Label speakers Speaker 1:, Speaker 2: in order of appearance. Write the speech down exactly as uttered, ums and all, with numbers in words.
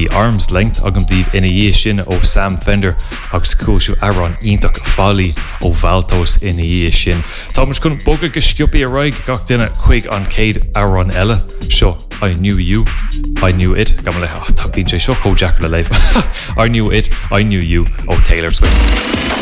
Speaker 1: bhí arms length agam díobh ina dhé sin ó Sam Fender agus cúisiú arán ionach fálaí ó bháltos ina dhé sin. Tá muis chun boga go sciúpaí a roiig gach duine chuig an céad arán eile seo I Knew You, I Knew It gam le tá bíonn sé seo có Jack le leibh I Knew It, I Knew You ó Taylor Swift.